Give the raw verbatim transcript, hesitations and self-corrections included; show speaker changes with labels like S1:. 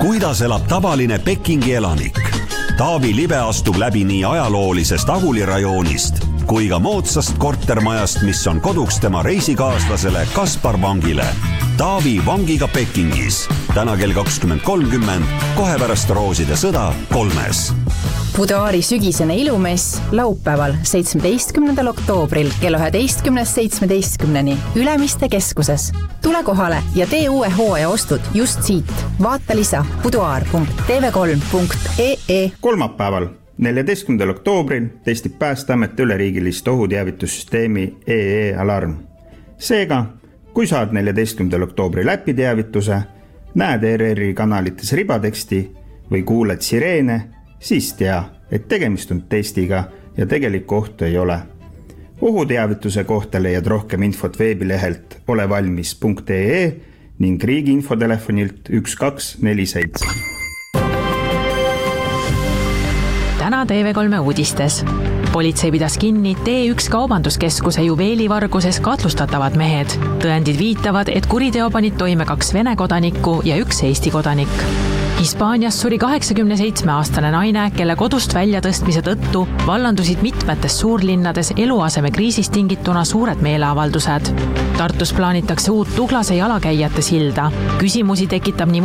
S1: kuidas elab tavaline Pekingi elanik? Taavi Libe astub läbi nii ajaloolisest Ahuli rajoonist kui ka moodsast kortermajast, mis on koduks tema reisikaaslasele Kaspar Vangile. Taavi vangiga Pekingis. Täna kell kakskümmend kolmkümmend, kohe pärast Rooside sõda kolmes.
S2: Buduaari sügisene ilumess laupäeval seitsmeteistkümnendal oktoobril kella üheteistkümnest seitsmeteistkümneni Ülemiste keskuses. Tule kohale ja tee uue hooaja ostud just siit. Vaata lisa buduaar punkt t v kolm punkt e e.
S3: Kolmapäeval neljateistkümnendal oktoobril testib Päästeamet üleriigilist ohuteavitussüsteemi E E Alarm. Seega, kui saad neljateistkümnendal oktoobril läpi teavituse, näed R R-i kanalites ribateksti või kuuled sireene, siis tea, et tegemist on testiga ja tegelikku ohtu ei ole. Ohuteavituse kohta leiad rohkem infot veebilehelt olevalmis punkt e e ning riigi infotelefonilt üks kaks neli seitse.
S4: Täna T V kolme uudistes. Politsei pidas kinni T üks kaubanduskeskuse juveelivarguses kahtlustatavad mehed. Tõendid viitavad, et kuriteo panid toime kaks Vene kodanikku ja üks Eesti kodanik. Hispaanias suri kaheksakümne seitsme aastane naine, kelle kodust väljatõstmise tõttu vallandusid mitmetes suurlinnades eluaseme kriisist tingituna suured meeleavaldused. Tartus plaanitakse uut Tuglase jalakäijate silda. Küsimusi tekitab nii